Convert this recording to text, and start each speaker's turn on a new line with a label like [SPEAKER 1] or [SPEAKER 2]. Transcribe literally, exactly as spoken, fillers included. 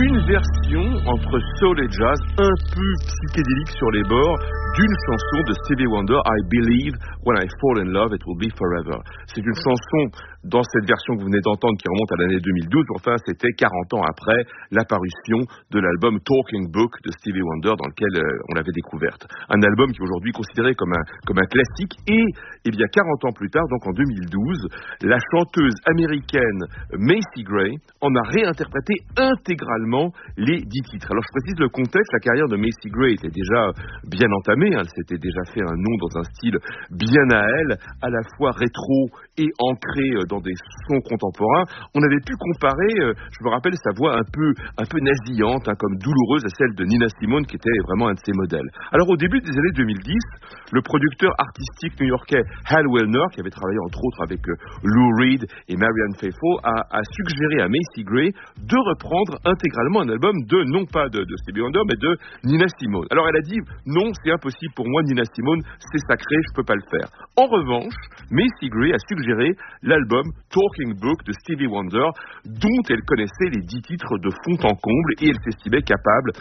[SPEAKER 1] une version entre soul et jazz, un peu psychédélique sur les bords, d'une chanson de Stevie Wonder, I Believe When I Fall in Love It Will Be Forever. C'est une chanson, dans cette version que vous venez d'entendre, qui remonte à l'année deux mille douze, enfin c'était quarante ans après l'apparition de l'album Talking Book de Stevie Wonder, dans lequel euh, on l'avait découverte. Un album qui est aujourd'hui considéré comme un, comme un classique, et il y a quarante ans plus tard, donc en deux mille douze, la chanteuse américaine Macy Gray en a réinterprété intégralement les dix titres. Alors je précise le contexte, la carrière de Macy Gray était déjà bien entamée, elle s'était déjà fait un nom dans un style bien à elle, à la fois rétro et ancré dans des sons contemporains. On avait pu comparer, je me rappelle sa voix un peu, un peu nasillante, hein, comme douloureuse, à celle de Nina Simone, qui était vraiment un de ses modèles. Alors au début des années deux mille dix, le producteur artistique new-yorkais Hal Willner, qui avait travaillé entre autres avec Lou Reed et Marianne Faithfull, a, a suggéré à Macy Gray de reprendre intégralement un album de, non pas de, de Stevie Wonder, mais de Nina Simone. Alors elle a dit, non, c'est impossible pour moi, Nina Simone, c'est sacré, je peux pas le faire. En revanche, Macy Gray a suggéré l'album Talking Book de Stevie Wonder, dont elle connaissait les dix titres de fond en comble, et elle s'estimait capable